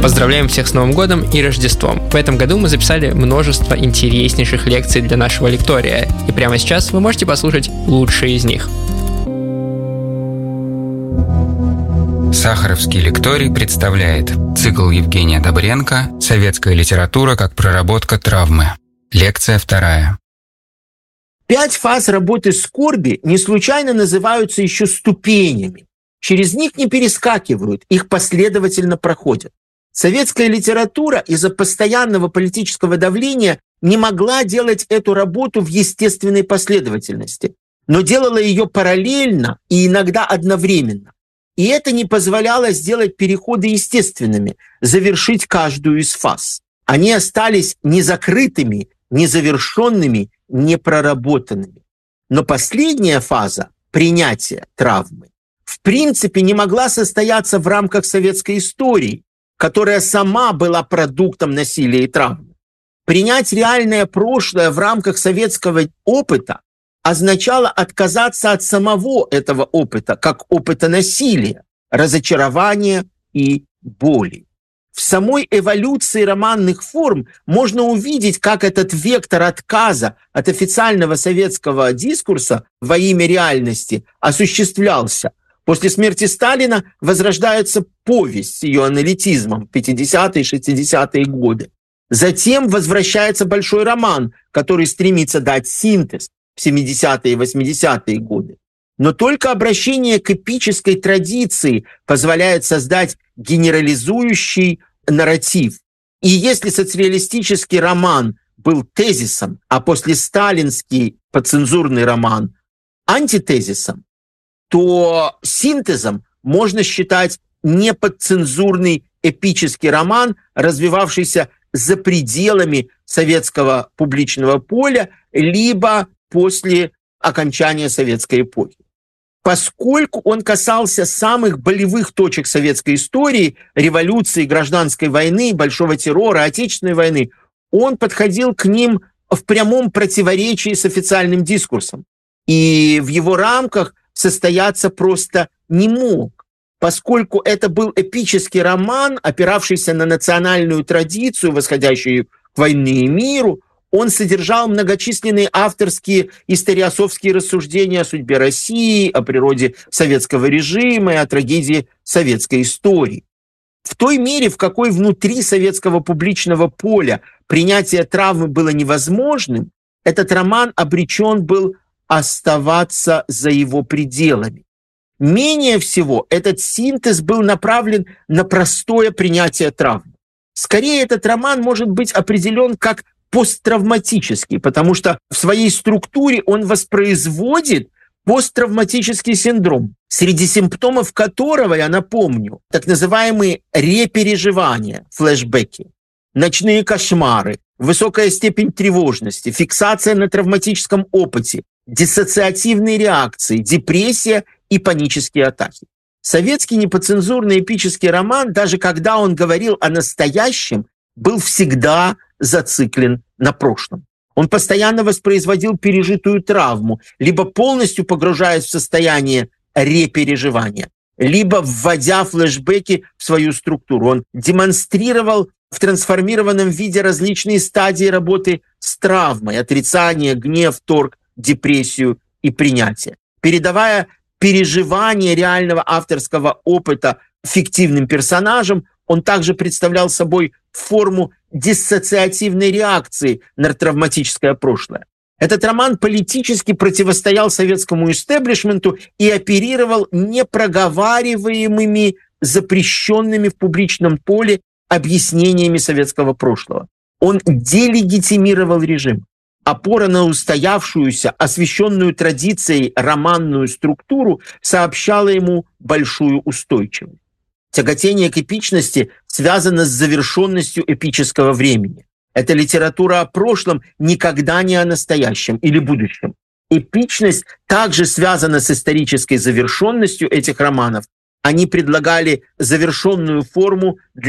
Поздравляем всех с Новым годом и Рождеством. В этом году мы записали множество интереснейших лекций для нашего лектория, и прямо сейчас вы можете послушать лучшие из них. Сахаровский лекторий представляет цикл Евгения Добренко «Советская литература как проработка травмы». Лекция 2. 5 фаз работы скорби не случайно называются еще ступенями. Через них не перескакивают, их последовательно проходят. Советская литература из-за постоянного политического давления не могла делать эту работу в естественной последовательности, но делала ее параллельно и иногда одновременно. И это не позволяло сделать переходы естественными, завершить каждую из фаз. Они остались незакрытыми, незавершенными, непроработанными. Но последняя фаза принятия травмы в принципе не могла состояться в рамках советской истории, которая сама была продуктом насилия и травмы. Принять реальное прошлое в рамках советского опыта означало отказаться от самого этого опыта, как опыта насилия, разочарования и боли. В самой эволюции романных форм можно увидеть, как этот вектор отказа от официального советского дискурса во имя реальности осуществлялся. После смерти Сталина возрождается повесть с ее аналитизмом в 50-е и 60-е годы. Затем возвращается большой роман, который стремится дать синтез в 70-е и 80-е годы. Но только обращение к эпической традиции позволяет создать генерализующий нарратив. И если социалистический роман был тезисом, а послесталинский подцензурный роман антитезисом, то синтезом можно считать неподцензурный эпический роман, развивавшийся за пределами советского публичного поля, либо после окончания советской эпохи. Поскольку он касался самых болевых точек советской истории, революции, гражданской войны, большого террора, Отечественной войны, он подходил к ним в прямом противоречии с официальным дискурсом. И в его рамках состояться просто не мог, поскольку это был эпический роман, опиравшийся на национальную традицию, восходящую к войне и миру. Он содержал многочисленные авторские историософские рассуждения о судьбе России, о природе советского режима и о трагедии советской истории. В той мере, в какой внутри советского публичного поля принятие травмы было невозможным, этот роман обречен был оставаться за его пределами. Менее всего, этот синтез был направлен на простое принятие травмы. Скорее, этот роман может быть определен как посттравматический, потому что в своей структуре он воспроизводит посттравматический синдром, среди симптомов которого, я напомню, так называемые репереживания, флешбеки, ночные кошмары, высокая степень тревожности, фиксация на травматическом опыте, диссоциативные реакции, депрессия и панические атаки. Советский неподцензурный эпический роман, даже когда он говорил о настоящем, был всегда зациклен на прошлом. Он постоянно воспроизводил пережитую травму, либо полностью погружаясь в состояние репереживания, либо вводя флешбеки в свою структуру. Он демонстрировал в трансформированном виде различные стадии работы с травмой: отрицание, гнев, торг, депрессию и принятие. Передавая переживание реального авторского опыта фиктивным персонажам, он также представлял собой форму диссоциативной реакции на травматическое прошлое. Этот роман политически противостоял советскому истеблишменту и оперировал непроговариваемыми, запрещенными в публичном поле объяснениями советского прошлого. Он делегитимировал режим. Опора на устоявшуюся, освященную традицией романную структуру сообщала ему большую устойчивость. Тяготение к эпичности связано с завершенностью эпического времени. Это литература о прошлом, никогда не о настоящем или будущем. Эпичность также связана с исторической завершенностью этих романов. Они предлагали завершенную форму для